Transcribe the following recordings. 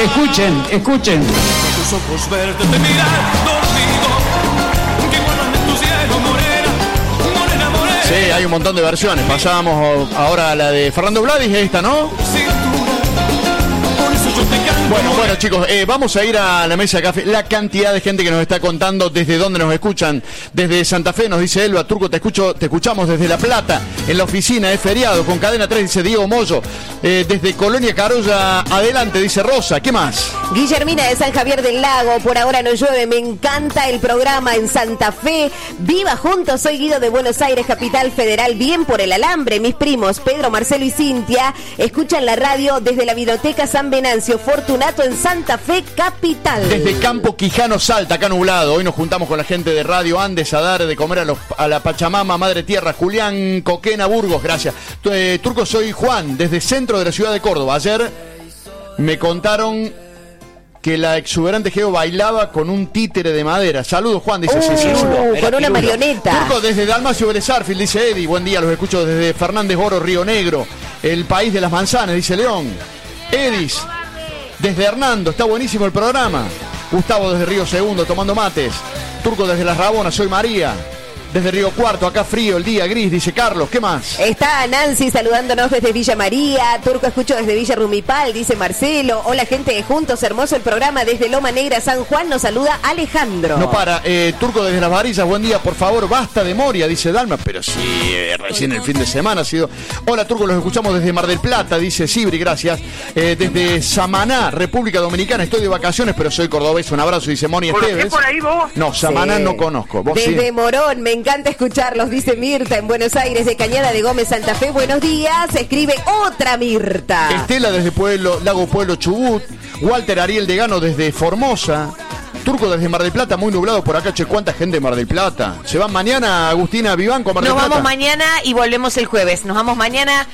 Escuchen. Tus ojos verdes te miran dormido, que guardan en tu cielo morena, morena. Sí, hay un montón de versiones. Pasábamos ahora a la de Fernando Vladis, esta, ¿no? Bueno, chicos, vamos a ir a la mesa de café. La cantidad de gente que nos está contando desde dónde nos escuchan. Desde Santa Fe nos dice Elba, Turco, te escuchamos desde La Plata, en la oficina, es feriado, con Cadena 3, dice Diego Moyo. Desde Colonia Carolla, adelante, dice Rosa. ¿Qué más? Guillermina de San Javier del Lago, por ahora no llueve, me encanta el programa en Santa Fe. Viva juntos, soy Guido de Buenos Aires, Capital Federal, bien por el alambre. Mis primos, Pedro, Marcelo y Cintia, escuchan la radio desde la Biblioteca San Venancio Fortunato en Santa Fe, capital. Desde Campo Quijano, Salta, acá nublado. Hoy nos juntamos con la gente de Radio Andes a dar de comer a la Pachamama, Madre Tierra. Julián Coquena, Burgos, gracias. Turco, soy Juan, desde centro de la ciudad de Córdoba. Ayer me contaron que la exuberante Geo bailaba con un títere de madera. Saludos, Juan, dice con una marioneta. Turco, desde Dalmacio Vélez Arfield, dice Eddie. Buen día, los escucho desde Fernández Oro, Río Negro. El país de las manzanas, dice León. Edis, desde Hernando, está buenísimo el programa. Gustavo desde Río Segundo, tomando mates. Turco desde Las Rabonas, soy María. Desde Río Cuarto, acá frío, el día gris, dice Carlos. ¿Qué más? Está Nancy saludándonos desde Villa María. Turco, escucho desde Villa Rumipal, dice Marcelo. Hola, gente de Juntos, hermoso el programa. Desde Loma Negra, San Juan, nos saluda Alejandro. No para. Turco desde Las Varillas, buen día, por favor, basta de Moria, dice Dalma. Pero sí, recién el fin de semana ha sido. Hola, Turco, los escuchamos desde Mar del Plata, dice Sibri, gracias. Desde Samaná, República Dominicana, estoy de vacaciones, pero soy cordobés. Un abrazo, dice Moni Esteves. ¿Por ahí vos? No, Samaná no conozco. ¿Vos desde sí? Morón, me encanta escucharlos, dice Mirta en Buenos Aires, de Cañada de Gómez, Santa Fe. Buenos días, escribe otra Mirta. Estela desde Lago Pueblo, Chubut. Walter Ariel Degano desde Formosa. Turco desde Mar del Plata, muy nublado por acá. Che, cuánta gente de Mar del Plata. Se van mañana, Agustina Vivanco, a Mar del Plata. Nos vamos mañana y volvemos el jueves. Nos vamos mañana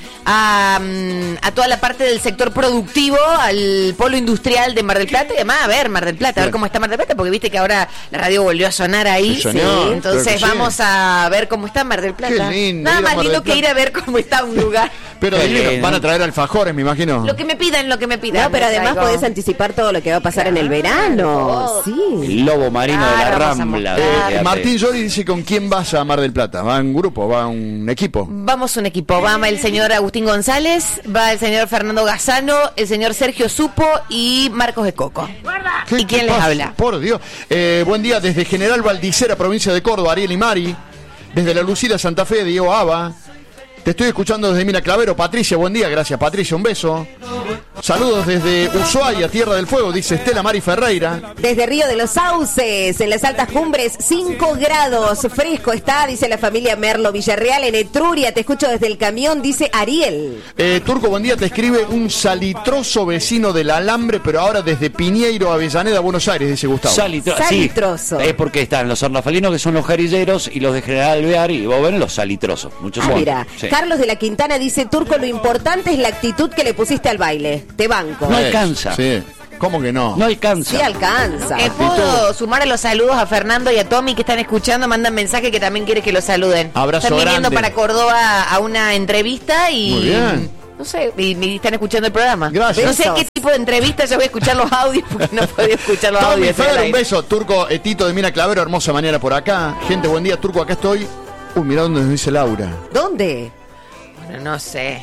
a toda la parte del sector productivo, al polo industrial de Mar del Plata y además a ver Mar del Plata, a ver cómo está Mar del Plata, porque viste que ahora la radio volvió a sonar ahí. Sí, señor, entonces vamos a ver cómo está Mar del Plata. Qué lindo. Nada más lindo que ir a ver cómo está un lugar. Pero van a traer alfajores, me imagino. Lo que me pidan. No, pero además podés anticipar todo lo que va a pasar en el verano. Sí. El lobo marino de la Rambla. Martín Llori dice, ¿con quién vas a Mar del Plata? ¿Va en grupo? ¿Va un equipo? Vamos un equipo. Va el señor Agustín González, va el señor Fernando Gazzano, el señor Sergio Supo y Marcos de Coco. ¿Y quién les habla? Por Dios. Buen día desde General Valdicera, provincia de Córdoba, Ariel y Mari. Desde La Lucida, Santa Fe, Diego Aba. Te estoy escuchando desde Mina Clavero. Patricia, buen día, gracias Patricia, un beso. Saludos desde Ushuaia, Tierra del Fuego, dice Estela Mari Ferreira. Desde Río de los Sauces, en las altas cumbres, 5 grados, fresco está, dice la familia Merlo Villarreal. En Etruria, te escucho desde el camión, dice Ariel. Turco, buen día, te escribe un salitroso vecino del Alambre, pero ahora desde Piñeiro, Avellaneda, Buenos Aires, dice Gustavo. Salitroso. Sí, es porque están los ornafalinos, que son los jarilleros, y los de General Alvear, y vos ven los salitrosos. Muchos son. Mira, sí. Carlos de la Quintana dice, Turco, lo importante es la actitud que le pusiste al baile. Te banco. No alcanza. Sí. ¿Cómo que no? No alcanza. Sí alcanza. ¿Puedo sumar a los saludos a Fernando y a Tommy que están escuchando? Mandan mensaje que también quiere que los saluden. Abrazo Están viniendo grande. para Córdoba a una entrevista y... Muy bien. No sé, y están escuchando el programa. Gracias. No sé qué tipo de entrevista, yo voy a escuchar los audios porque no podía escuchar los Tommy audios. Fer, un beso. Turco, Tito de Mina Clavero, hermosa mañana por acá. Gente, buen día, Turco, acá estoy. Uy, mirá dónde nos dice Laura. ¿Dónde? Bueno, no sé.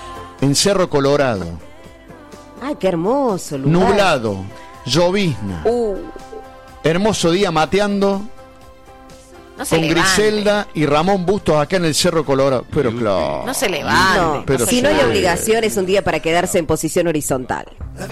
En Cerro Colorado. Ay, qué hermoso lugar. Nublado, llovizna. Hermoso día mateando. No se con levante. Griselda y Ramón Bustos acá en el Cerro Colorado. Pero claro. No se levante. No, pero si no hay sí. obligación, es un día para quedarse en posición horizontal.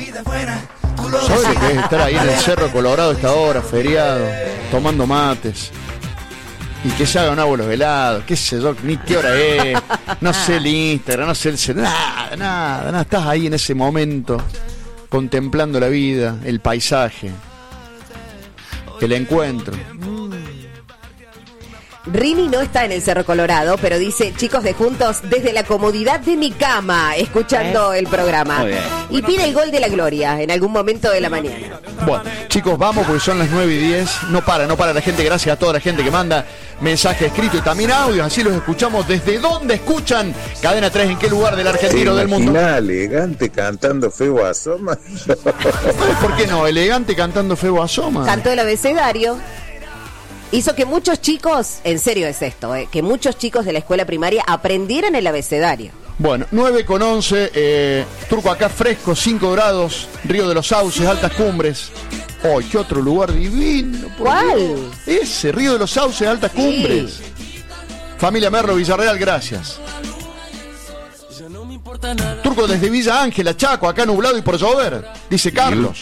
¿Sabes lo que es estar ahí en el Cerro Colorado a esta hora, feriado, tomando mates? Y que se haga un abuelo velado, qué sé yo, ni qué hora es, no sé el Instagram, no sé el celular, nada, estás ahí en ese momento, contemplando la vida, el paisaje, el encuentro. Rini no está en el Cerro Colorado, pero dice, chicos de Juntos, desde la comodidad de mi cama, escuchando el programa. Muy bien. Y pide el gol de la gloria en algún momento de la mañana. Bueno, chicos, vamos porque son las 9:10. No para la gente. Gracias a toda la gente que manda mensaje escrito y también audios. Así los escuchamos. ¿Desde dónde escuchan? Cadena 3, ¿en qué lugar del argentino del mundo? Elegante cantando Febo Asoma. ¿Por qué no? Elegante cantando Febo Asoma. Cantó el abecedario. Hizo que muchos chicos, en serio es esto, que muchos chicos de la escuela primaria aprendieran el abecedario. Bueno, 9:11, Turco acá fresco, 5 grados, Río de los Sauces, Altas Cumbres. ¡Oh, qué otro lugar divino! ¿Cuál? Ese, Río de los Sauces, Altas Cumbres. Familia Merlo, Villarreal, gracias. Turco desde Villa Ángela, Chaco, acá nublado y por llover, dice Carlos.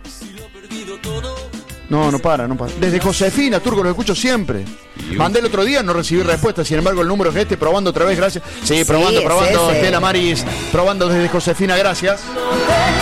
No para. Desde Josefina, Turco, lo escucho siempre. Mandé el otro día, no recibí respuesta, sin embargo el número es este, probando otra vez, gracias. Sí, probando, es ese. Estela Maris, probando desde Josefina, gracias.